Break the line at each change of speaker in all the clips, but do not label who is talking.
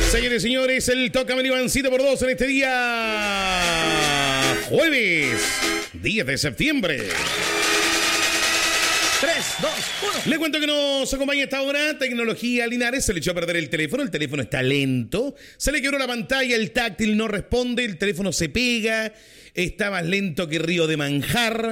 Señores y señores, el Tócame el Ivancito por 2 en este día jueves 10 de septiembre.
3, 2, 1.
Le cuento que nos acompaña esta hora Tecnología Linares. Se le echó a perder el teléfono está lento, se le quebró la pantalla, el táctil no responde, el teléfono se pega, está más lento que río de manjar.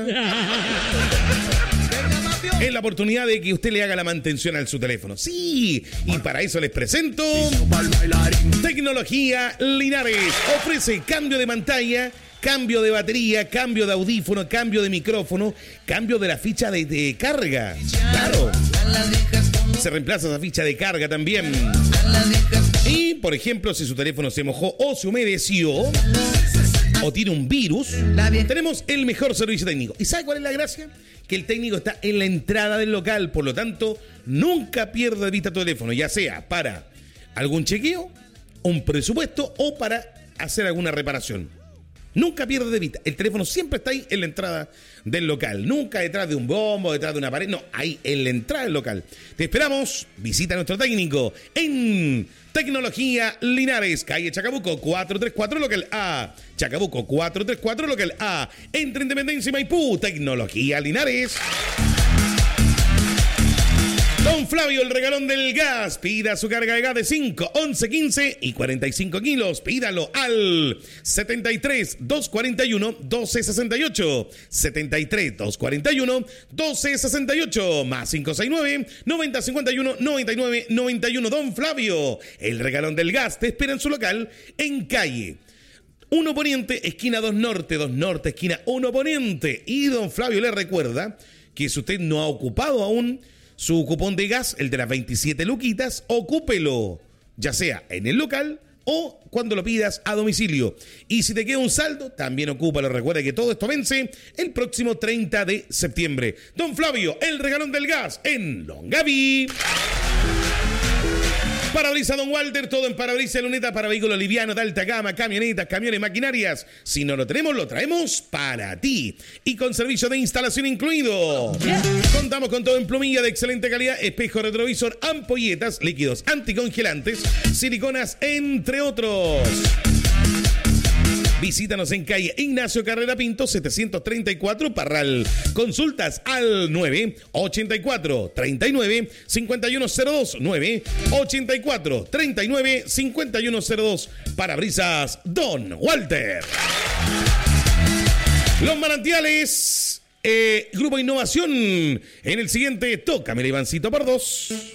Es la oportunidad de que usted le haga la mantención a su teléfono. Sí, y para eso les presento Tecnología Linares. Ofrece cambio de pantalla, cambio de batería, cambio de audífono, cambio de micrófono, cambio de la ficha de carga. Claro. Se reemplaza esa ficha de carga también. Y, por ejemplo, si su teléfono se mojó o se humedeció o tiene un virus, tenemos el mejor servicio técnico. ¿Y sabe cuál es la gracia? Que el técnico está en la entrada del local, por lo tanto, nunca pierda de vista tu teléfono, ya sea para algún chequeo, un presupuesto o para hacer alguna reparación. Nunca pierde de vista. El teléfono siempre está ahí en la entrada del local. Nunca detrás de un bombo, detrás de una pared. No, ahí en la entrada del local. Te esperamos. Visita a nuestro técnico en Tecnología Linares, calle Chacabuco 434, local A. Chacabuco 434, local A. Entre Independencia y Maipú. Tecnología Linares. Don Flavio, el regalón del gas. Pida su carga de gas de 5, 11, 15 y 45 kilos. Pídalo al 73 241 1268. 73 241 1268. Más 569 9051 99 91. Don Flavio, el regalón del gas, te espera en su local en calle 1 Poniente, esquina 2 Norte, esquina 1 Poniente. Y don Flavio le recuerda que si usted no ha ocupado aún su cupón de gas, el de las 27 luquitas, ocúpelo, ya sea en el local o cuando lo pidas a domicilio. Y si te queda un saldo, también ocúpalo. Recuerda que todo esto vence el próximo 30 de septiembre. Don Flavio, el regalón del gas en Longaví. Parabrisas Don Walter, todo en parabrisas luneta para vehículos livianos de alta gama, camionetas, camiones, maquinarias. Si no lo tenemos, lo traemos para ti. Y con servicio de instalación incluido. Contamos con todo en plumilla de excelente calidad, espejo retrovisor, ampolletas, líquidos anticongelantes, siliconas, entre otros. Visítanos en calle Ignacio Carrera Pinto, 734, Parral. Consultas al 984-39-5102. 984-39-5102. Parabrisas Don Walter. Los Manantiales, Grupo Innovación. En el siguiente, Tócame el Ivancito por 2.